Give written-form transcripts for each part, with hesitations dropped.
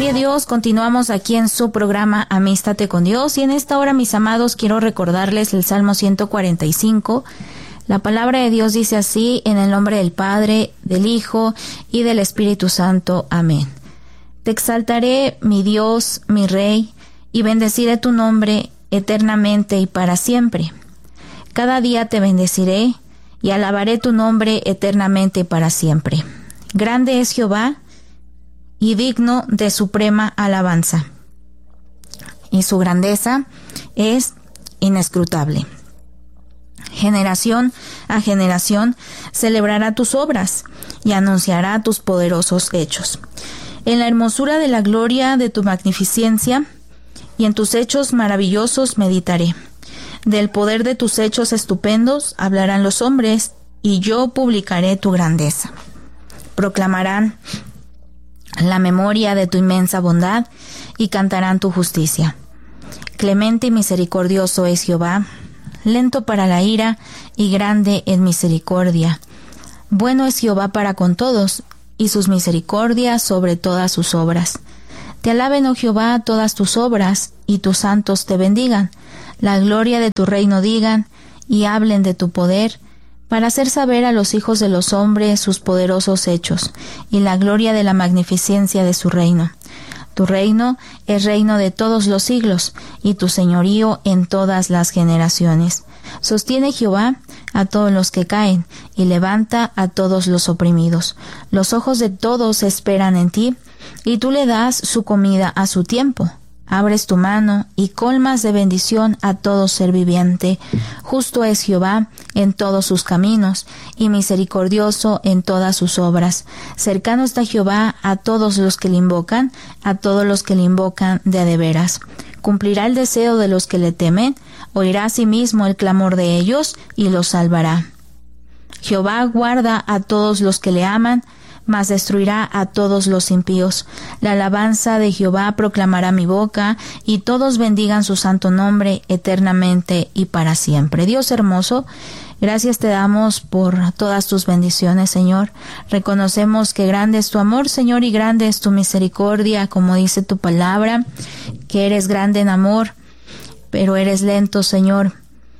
Gloria a Dios, continuamos aquí en su programa Amístate con Dios, y en esta hora, mis amados, quiero recordarles el Salmo 145. La palabra de Dios dice así: en el nombre del Padre, del Hijo y del Espíritu Santo. Amén. Te exaltaré, mi Dios, mi Rey, y bendeciré tu nombre eternamente y para siempre. Cada día te bendeciré y alabaré tu nombre eternamente y para siempre. Grande es Jehová y digno de suprema alabanza, y su grandeza es inescrutable. Generación a generación celebrará tus obras y anunciará tus poderosos hechos. En la hermosura de la gloria de tu magnificencia y en tus hechos maravillosos meditaré. Del poder de tus hechos estupendos hablarán los hombres, y yo publicaré tu grandeza. Proclamarán la memoria de tu inmensa bondad y cantarán tu justicia. Clemente y misericordioso es Jehová, lento para la ira y grande en misericordia. Bueno es Jehová para con todos, y sus misericordias sobre todas sus obras. Te alaben, oh Jehová, todas tus obras, y tus santos te bendigan. La gloria de tu reino digan, y hablen de tu poder, para hacer saber a los hijos de los hombres sus poderosos hechos, y la gloria de la magnificencia de su reino. Tu reino es reino de todos los siglos, y tu señorío en todas las generaciones. Sostiene Jehová a todos los que caen, y levanta a todos los oprimidos. Los ojos de todos esperan en ti, y tú le das su comida a su tiempo. Abres tu mano y colmas de bendición a todo ser viviente. Justo es Jehová en todos sus caminos, y misericordioso en todas sus obras. Cercano está Jehová a todos los que le invocan, a todos los que le invocan de a de veras. Cumplirá el deseo de los que le temen, oirá asimismo el clamor de ellos, y los salvará. Jehová guarda a todos los que le aman, mas destruirá a todos los impíos. La alabanza de Jehová proclamará mi boca, y todos bendigan su santo nombre eternamente y para siempre. Dios hermoso, gracias te damos por todas tus bendiciones, Señor. Reconocemos que grande es tu amor, Señor, y grande es tu misericordia, como dice tu palabra, que eres grande en amor, pero eres lento, Señor.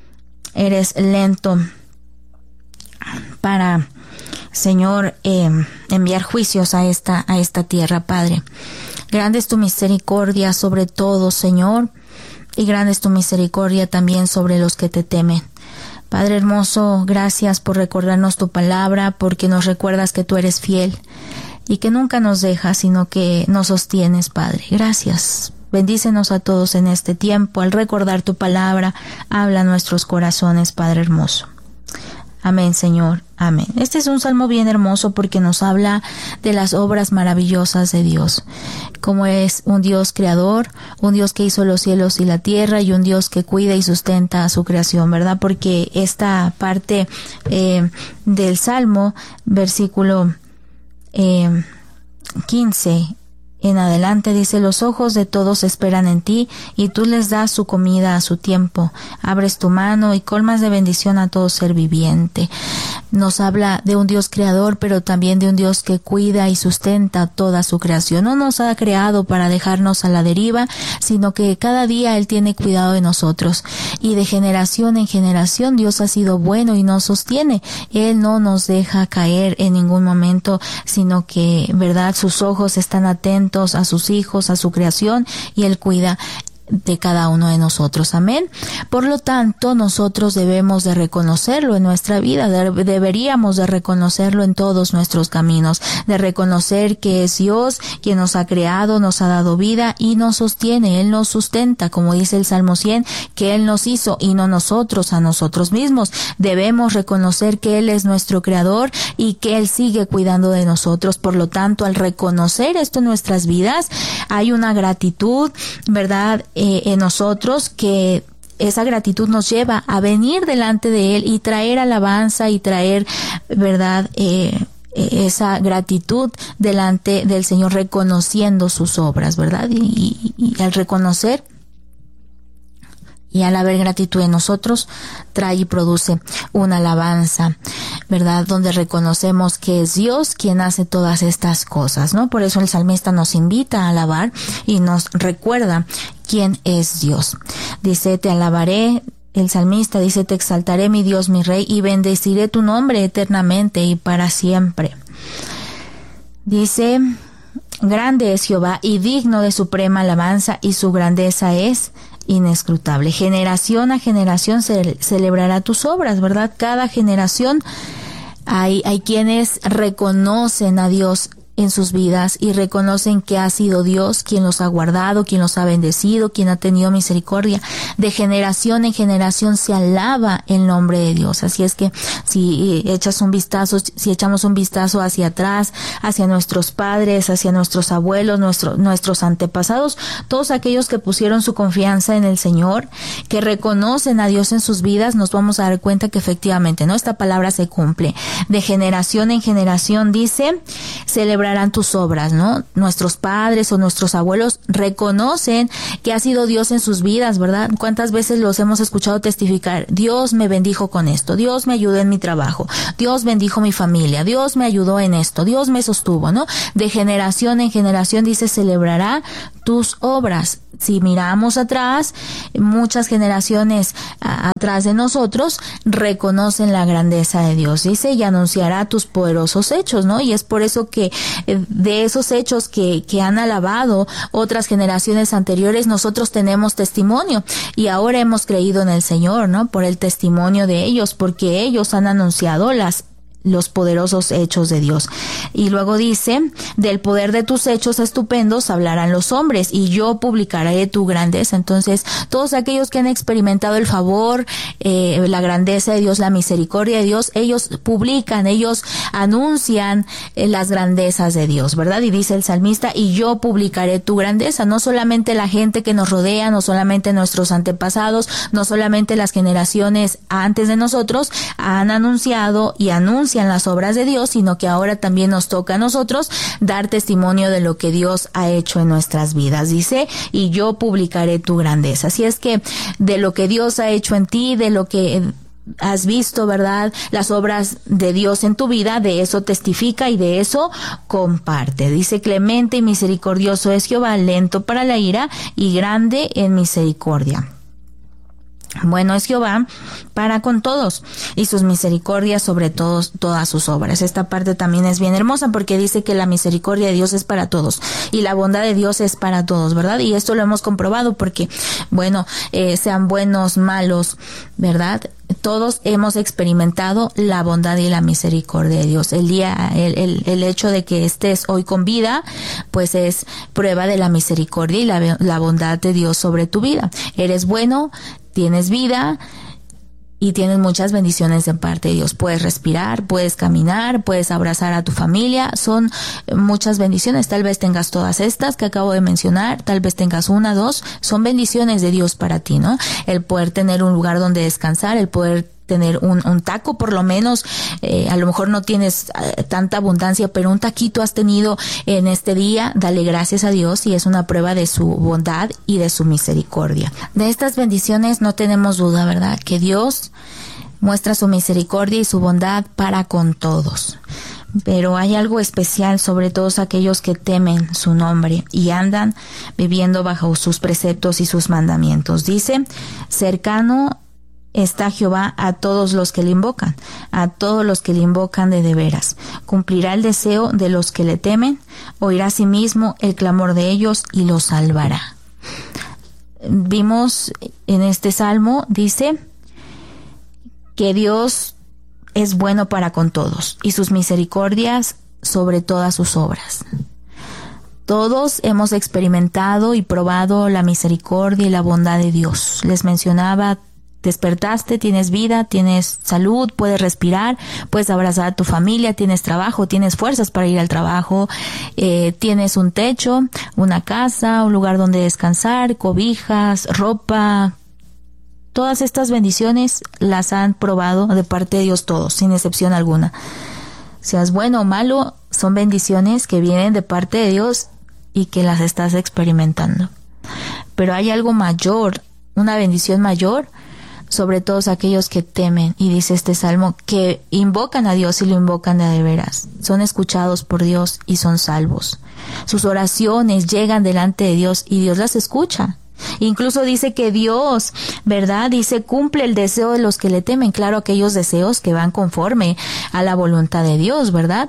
Eres lento para, Señor, enviar juicios a esta tierra, Padre. Grande es tu misericordia sobre todo, Señor, y grande es tu misericordia también sobre los que te temen. Padre hermoso, gracias por recordarnos tu palabra, porque nos recuerdas que tú eres fiel y que nunca nos dejas, sino que nos sostienes, Padre. Gracias. Bendícenos a todos en este tiempo. Al recordar tu palabra, habla a nuestros corazones, Padre hermoso. Amén, Señor. Amén. Este es un salmo bien hermoso porque nos habla de las obras maravillosas de Dios. Como es un Dios creador, un Dios que hizo los cielos y la tierra, y un Dios que cuida y sustenta a su creación, ¿verdad? Porque esta parte del salmo, versículo 15 en adelante, dice: los ojos de todos esperan en ti, y tú les das su comida a su tiempo. Abres tu mano y colmas de bendición a todo ser viviente. Nos habla de un Dios creador, pero también de un Dios que cuida y sustenta toda su creación. No nos ha creado para dejarnos a la deriva, sino que cada día Él tiene cuidado de nosotros. Y de generación en generación Dios ha sido bueno y nos sostiene. Él no nos deja caer en ningún momento, sino que, ¿verdad?, sus ojos están atentos a sus hijos, a su creación, y Él cuida de cada uno de nosotros. Amén. Por lo tanto, nosotros debemos de reconocerlo en nuestra vida, deberíamos de reconocerlo en todos nuestros caminos, de reconocer que es Dios quien nos ha creado, nos ha dado vida y nos sostiene. Él nos sustenta, como dice el Salmo 100, que Él nos hizo y no nosotros a nosotros mismos. Debemos reconocer que Él es nuestro creador y que Él sigue cuidando de nosotros. Por lo tanto, al reconocer esto en nuestras vidas, hay una gratitud, ¿verdad?, en nosotros, que esa gratitud nos lleva a venir delante de Él y traer alabanza y traer, ¿verdad?, esa gratitud delante del Señor, reconociendo sus obras, ¿verdad? Y al reconocer Y al haber gratitud en nosotros, trae y produce una alabanza, ¿verdad? Donde reconocemos que es Dios quien hace todas estas cosas, ¿no? Por eso el salmista nos invita a alabar y nos recuerda quién es Dios. Dice, te alabaré. El salmista dice, te exaltaré, mi Dios, mi Rey, y bendeciré tu nombre eternamente y para siempre. Dice, grande es Jehová y digno de suprema alabanza, y su grandeza es inescrutable. Generación a generación celebrará tus obras, ¿verdad? Cada generación hay quienes reconocen a Dios en sus vidas y reconocen que ha sido Dios quien los ha guardado, quien los ha bendecido, quien ha tenido misericordia. De generación en generación se alaba el nombre de Dios. Así es que si echamos un vistazo hacia atrás, hacia nuestros padres, hacia nuestros abuelos, nuestros antepasados, todos aquellos que pusieron su confianza en el Señor, que reconocen a Dios en sus vidas, nos vamos a dar cuenta que efectivamente, ¿no? Esta palabra se cumple. De generación en generación, dice, celebrarán tus obras, ¿no? Nuestros padres o nuestros abuelos reconocen que ha sido Dios en sus vidas, ¿verdad? ¿Cuántas veces los hemos escuchado testificar? Dios me bendijo con esto, Dios me ayudó en mi trabajo, Dios bendijo mi familia, Dios me ayudó en esto, Dios me sostuvo, ¿no? De generación en generación, dice, celebrará tus obras. Si miramos atrás, muchas generaciones atrás de nosotros reconocen la grandeza de Dios. Dice, y anunciará tus poderosos hechos, ¿no? Y es por eso que de esos hechos que han alabado otras generaciones anteriores, nosotros tenemos testimonio. Y ahora hemos creído en el Señor, ¿no? Por el testimonio de ellos, porque ellos han anunciado los poderosos hechos de Dios. Y luego dice, del poder de tus hechos estupendos hablarán los hombres, y yo publicaré tu grandeza. Entonces, todos aquellos que han experimentado el favor, la grandeza de Dios, la misericordia de Dios, ellos publican, ellos anuncian las grandezas de Dios, ¿verdad? Y dice el salmista, y yo publicaré tu grandeza. No solamente la gente que nos rodea, no solamente nuestros antepasados, no solamente las generaciones antes de nosotros han anunciado y anuncian las obras de Dios, sino que ahora también nos toca a nosotros dar testimonio de lo que Dios ha hecho en nuestras vidas. Dice, y yo publicaré tu grandeza. Así es que de lo que Dios ha hecho en ti, de lo que has visto, ¿verdad? Las obras de Dios en tu vida, de eso testifica y de eso comparte. Dice, clemente y misericordioso es Jehová, lento para la ira y grande en misericordia. Bueno es Jehová para con todos, y sus misericordias sobre todas sus obras. Esta parte también es bien hermosa, porque dice que la misericordia de Dios es para todos y la bondad de Dios es para todos, ¿verdad? Y esto lo hemos comprobado porque, bueno, sean buenos, malos, ¿verdad? Todos hemos experimentado la bondad y la misericordia de Dios. El hecho de que estés hoy con vida, pues es prueba de la misericordia y la bondad de Dios sobre tu vida. Eres bueno, tienes vida y tienes muchas bendiciones de parte de Dios. Puedes respirar, puedes caminar, puedes abrazar a tu familia. Son muchas bendiciones. Tal vez tengas todas estas que acabo de mencionar, tal vez tengas una, dos. Son bendiciones de Dios para ti, ¿no? El poder tener un lugar donde descansar, el poder tener un taco, por lo menos, a lo mejor no tienes tanta abundancia, pero un taquito has tenido en este día, dale gracias a Dios, y es una prueba de su bondad y de su misericordia. De estas bendiciones no tenemos duda, ¿verdad? Que Dios muestra su misericordia y su bondad para con todos. Pero hay algo especial sobre todos aquellos que temen su nombre y andan viviendo bajo sus preceptos y sus mandamientos. Dice, cercano está Jehová a todos los que le invocan, a todos los que le invocan de veras. Cumplirá el deseo de los que le temen, oirá asimismo el clamor de ellos y los salvará. Vimos en este salmo, dice que Dios es bueno para con todos y sus misericordias sobre todas sus obras. Todos hemos experimentado y probado la misericordia y la bondad de Dios. Les mencionaba, despertaste, tienes vida, tienes salud, puedes respirar, puedes abrazar a tu familia, tienes trabajo, tienes fuerzas para ir al trabajo, tienes un techo, una casa, un lugar donde descansar, cobijas, ropa. Todas estas bendiciones las han probado de parte de Dios todos, sin excepción alguna. Seas bueno o malo, son bendiciones que vienen de parte de Dios y que las estás experimentando. Pero hay algo mayor una bendición mayor sobre todos aquellos que temen, y dice este salmo, que invocan a Dios y lo invocan de veras. Son escuchados por Dios y son salvos. Sus oraciones llegan delante de Dios y Dios las escucha. Incluso dice que Dios, ¿verdad? Dice, cumple el deseo de los que le temen. Claro, aquellos deseos que van conforme a la voluntad de Dios, ¿verdad?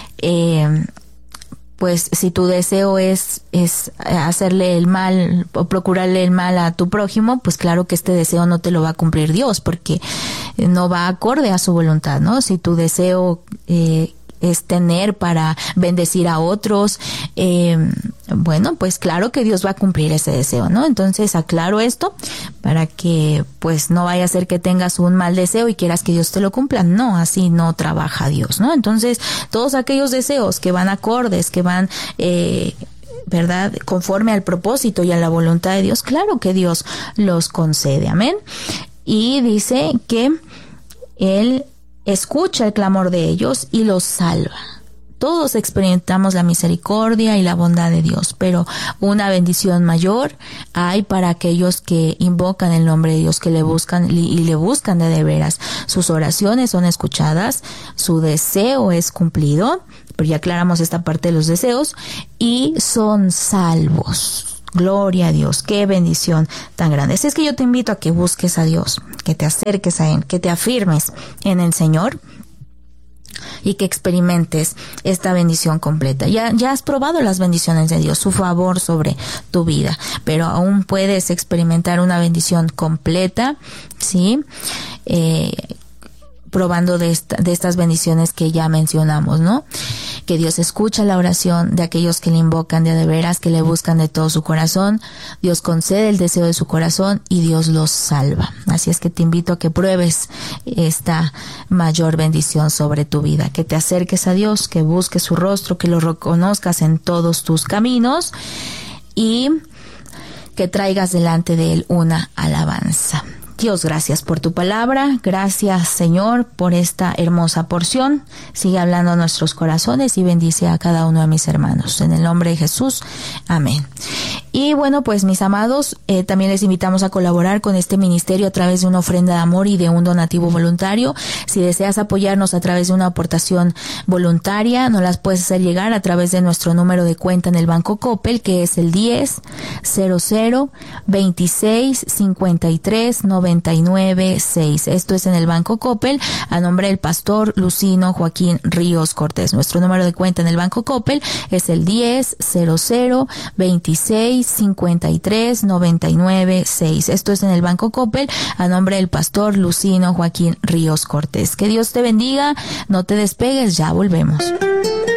Pues si tu deseo es hacerle el mal o procurarle el mal a tu prójimo, pues claro que este deseo no te lo va a cumplir Dios, porque no va acorde a su voluntad, ¿no? Si tu deseo es tener para bendecir a otros, bueno, pues claro que Dios va a cumplir ese deseo, ¿no? Entonces aclaro esto para que pues no vaya a ser que tengas un mal deseo y quieras que Dios te lo cumpla. No, así no trabaja Dios, ¿no? Entonces todos aquellos deseos que van acordes, que van ¿verdad? Conforme al propósito y a la voluntad de Dios, claro que Dios los concede, amén. Y dice que Él escucha el clamor de ellos y los salva. Todos experimentamos la misericordia y la bondad de Dios, pero una bendición mayor hay para aquellos que invocan el nombre de Dios, que le buscan y le buscan de veras. Sus oraciones son escuchadas, su deseo es cumplido, pero ya aclaramos esta parte de los deseos, y son salvos. Gloria a Dios, qué bendición tan grande. Así es que yo te invito a que busques a Dios, que te acerques a Él, que te afirmes en el Señor y que experimentes esta bendición completa. Ya has probado las bendiciones de Dios, su favor sobre tu vida, pero aún puedes experimentar una bendición completa, ¿sí? Probando de estas bendiciones que ya mencionamos, ¿no? Que Dios escucha la oración de aquellos que le invocan de veras, que le buscan de todo su corazón. Dios concede el deseo de su corazón y Dios los salva. Así es que te invito a que pruebes esta mayor bendición sobre tu vida, que te acerques a Dios, que busques su rostro, que lo reconozcas en todos tus caminos y que traigas delante de Él una alabanza. Dios, gracias por tu palabra, gracias Señor por esta hermosa porción. Sigue hablando a nuestros corazones y bendice a cada uno de mis hermanos. En el nombre de Jesús, amén. Y bueno, pues mis amados, también les invitamos a colaborar con este ministerio a través de una ofrenda de amor y de un donativo voluntario. Si deseas apoyarnos a través de una aportación voluntaria, nos las puedes hacer llegar a través de nuestro número de cuenta en el Banco Coppel, que es el 10-00-26-53-99-6. Esto es en el Banco Coppel, a nombre del pastor Lucino Joaquín Ríos Cortés. Nuestro número de cuenta en el Banco Coppel es el 10-00-26-53-99-6. Esto es en el Banco Coppel, a nombre del pastor Lucino Joaquín Ríos Cortés. Que Dios te bendiga, no te despegues, ya volvemos.